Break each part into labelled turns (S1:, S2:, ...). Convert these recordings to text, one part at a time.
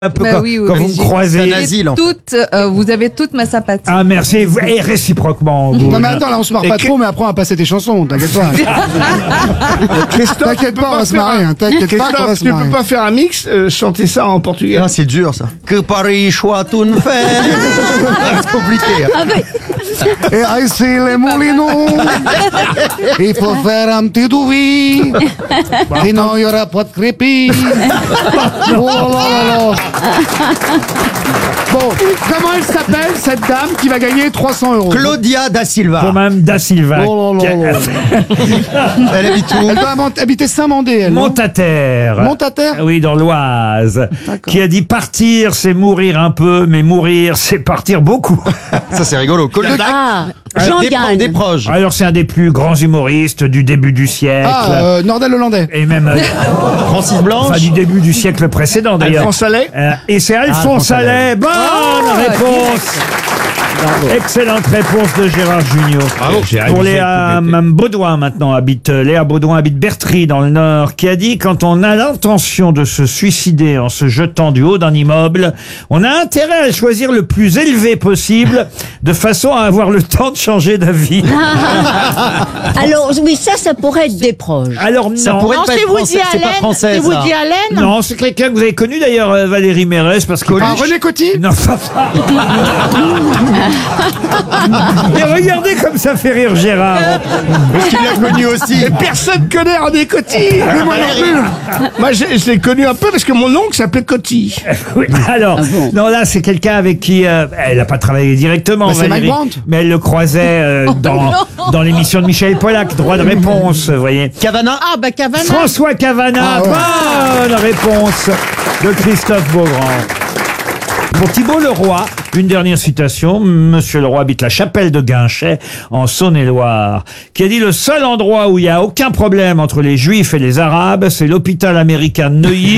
S1: Un peu
S2: Bah
S1: quand,
S2: oui,
S1: quand vous me croisez.
S2: Vous avez toute ma sympathie.
S1: Ah merci, et réciproquement.
S3: Non mais attends, là on se marre pas trop, mais après on va passer tes chansons, t'inquiète pas. T'inquiète pas, on va se marrer, hein. T'inquiète pas, on va se
S4: Tu
S3: marrer.
S4: peux pas faire un mix, chanter ça en portugais.
S5: Ah, c'est dur ça. Que Paris soit une fête. C'est compliqué. Hein.
S3: Et ici les moulineaux, il faut faire un petit douvi, sinon il y aura pas de crépi. Oh là là là. Bon, comment elle s'appelle cette dame qui va gagner 300 €?
S5: Claudia da Silva.
S1: Pour Mme Da Silva.
S3: Oh là là là.
S5: Elle habite où?
S3: Elle doit habiter Saint-Mandé, elle. non
S1: Montataire.
S3: Montataire.
S1: Oui, dans l'Oise.
S3: D'accord.
S1: Qui a dit partir, c'est mourir un peu, mais mourir, c'est partir beaucoup.
S5: Ça c'est rigolo.
S6: Ah, Jean Yann.
S5: Des proches.
S1: Alors, c'est un des plus grands humoristes du début du siècle.
S3: Nordal Hollandais.
S1: Et même,
S5: Francis Blanche.
S1: enfin, du début du siècle précédent, d'ailleurs.
S4: Alphonse Allais.
S1: Et c'est Alphonse Allais. Bonne réponse. Excellente réponse de Gérard Junior. Pour Léa Baudouin maintenant Léa Baudouin habite Bertry dans le Nord, qui a dit: quand on a l'intention de se suicider en se jetant du haut d'un immeuble, on a intérêt à choisir le plus élevé possible, de façon à avoir le temps de changer d'avis.
S6: Alors, oui, ça pourrait être des proches.
S1: Alors non.
S5: Ça pourrait pas être français. C'est pas français.
S6: C'est
S5: ça.
S6: Woody Allen.
S1: Non, c'est quelqu'un que vous avez connu d'ailleurs, Valérie Mérès, parce que
S3: René Coty.
S1: non, mais regardez comme ça fait rire Gérard.
S5: Parce qu'il l'a connu aussi.
S4: Et personne connaît René Coty. Moi non plus. Moi, je l'ai connu un peu parce que mon oncle s'appelait Coty.
S1: Oui, alors, non, là, c'est quelqu'un avec qui elle n'a pas travaillé directement,
S3: Bah, c'est
S1: Valérie,
S3: Mike Brandt.
S1: mais elle le croisait dans l'émission de Michel Pollack, Droit de réponse, vous voyez.
S5: Cavana.
S6: Ah, bah, Cavana.
S1: François Cavana, bonne réponse de Christophe Beaugrand. Pour Thibault Leroy, une dernière citation. Monsieur Leroy habite la chapelle de Guinchet, en Saône-et-Loire, qui a dit: le seul endroit où il n'y a aucun problème entre les Juifs et les Arabes, c'est l'hôpital américain de Neuilly.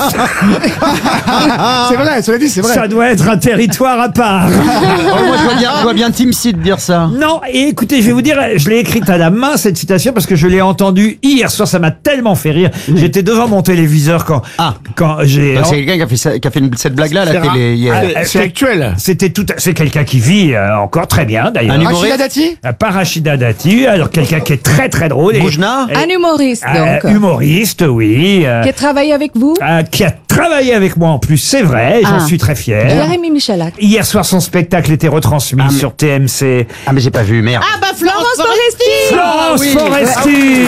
S3: C'est vrai, cela dit, c'est vrai.
S1: Ça doit être un territoire à part.
S5: Oh, moi je vois bien Tim Seed dire ça.
S1: Non, et écoutez, je vais vous dire, je l'ai écrite à la main, cette citation, parce que je l'ai entendue hier soir, ça m'a tellement fait rire. J'étais devant mon téléviseur quand j'ai...
S5: Donc, c'est quelqu'un qui a fait cette blague-là à la télé hier.
S4: C'est actuel.
S1: C'est quelqu'un qui vit encore très bien, d'ailleurs.
S5: Un humoriste.
S3: Rachida Dati.
S1: Pas Rachida Dati, alors quelqu'un qui est très très drôle.
S5: Boujna.
S2: Un humoriste, donc.
S1: Humoriste, oui.
S2: Qui a travaillé avec vous.
S1: Qui a travaillé avec moi en plus, c'est vrai, et j'en suis très fier.
S2: Jérémy Michalak.
S1: Hier soir, son spectacle était retransmis sur TMC.
S5: Ah mais j'ai pas vu, merde.
S6: Ah, bah, Florence Foresti.
S1: Florence Foresti.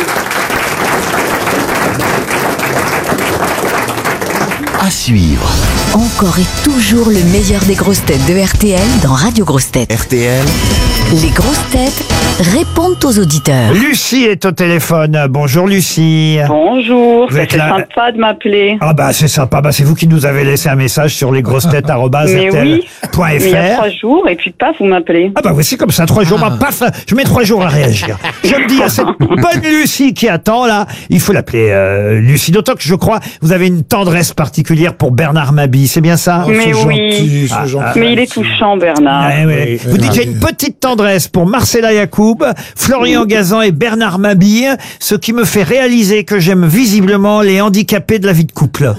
S7: À suivre.
S8: Encore et toujours le meilleur des grosses têtes de RTL dans Radio Grosses Têtes.
S7: RTL.
S8: Les grosses têtes répondent aux auditeurs.
S1: Lucie est au téléphone. Bonjour Lucie.
S9: Bonjour,
S1: Vous êtes
S9: c'est
S1: là.
S9: sympa de m'appeler.
S1: Ah bah c'est sympa, bah c'est vous qui nous avez laissé un message sur lesgrossetêtes@rtl.fr.
S9: Mais oui, mais il y a 3 jours et puis paf, vous m'appelez.
S1: Ah bah voici comme ça, 3 jours, bah, paf, je mets 3 jours à réagir. Je me dis à cette bonne Lucie qui attend là, il faut l'appeler Lucie, d'autant que je crois vous avez une tendresse particulière pour Bernard Mabille, c'est bien ça?
S9: Mais oui, mais il est touchant Bernard.
S1: Ouais, ouais. Vous dites j'ai une petite tendresse pour Marcella Yacoub, Florian Gazan et Bernard Mabille, ce qui me fait réaliser que j'aime visiblement les handicapés de la vie de couple.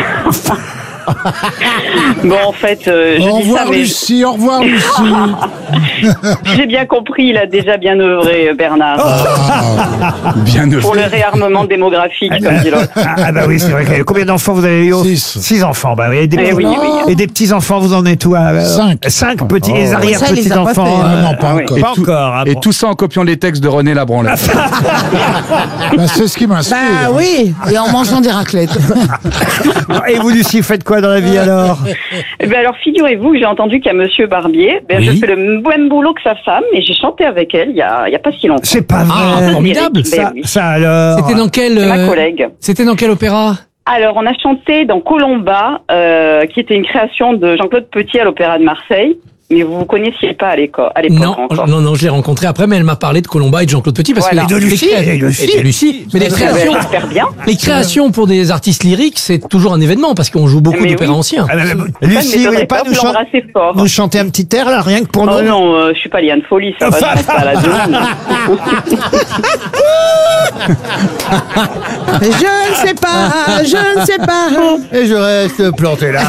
S9: Bon, en fait, je
S3: Au
S9: dis ça,
S3: revoir
S9: mais
S3: Lucie, au revoir Lucie.
S9: j'ai bien compris, il a déjà bien œuvré, Bernard,
S3: Bien
S9: pour le réarmement démographique, comme dit l'autre.
S1: Ah bah oui, c'est vrai. Combien d'enfants vous avez eu? 6 enfants. Bah oui. Et des
S9: Eh
S1: petits,
S9: oui, oui.
S1: et des petits enfants, vous en êtes où? 5 petits, les arrière
S2: Ça, il les
S1: petits
S2: a pas
S1: enfants.
S2: fait, hein.
S3: Non, pas
S9: Ah oui.
S3: encore.
S1: Pas encore. Ah
S10: Et
S1: bon.
S10: tout ça en copiant les textes de René Labranle.
S3: Bah, c'est ce qui m'inspire.
S2: Bah oui, et en mangeant des raclettes.
S1: Et vous, Lucie, vous faites quoi dans la vie alors?
S9: Eh ben alors, figurez-vous que j'ai entendu qu'à Monsieur Barbier, je fais le même boulot que sa femme et j'ai chanté avec elle il y a pas si longtemps.
S1: C'est pas vrai.
S2: formidable.
S9: Ben oui.
S1: Ça alors.
S2: C'était dans quel
S9: Ma collègue.
S2: C'était dans quel opéra?
S9: Alors, on a chanté dans Colomba, qui était une création de Jean-Claude Petit à l'Opéra de Marseille. Mais vous ne connaissiez pas à l'époque encore.
S11: Non, je l'ai rencontré après, mais elle m'a parlé de Colomba et de Jean-Claude Petit parce
S9: Voilà.
S11: que
S1: Et de Lucie.
S11: Mais
S9: J'espère bien.
S11: les créations pour des artistes lyriques, c'est toujours un événement parce qu'on joue beaucoup
S9: Mais
S11: d'opéras
S9: oui.
S11: anciens.
S1: Ah, bah,
S9: Ça ne
S1: Lucie, vous voulez
S9: m'étonnerait
S1: pas
S9: vous l'embrassez fort.
S1: nous chanter un petit air là, rien que pour nous?
S9: Oh non, je suis pas Liane Folie, ça va, je reste à la deux.
S2: Je ne sais pas.
S5: Et je reste planté là.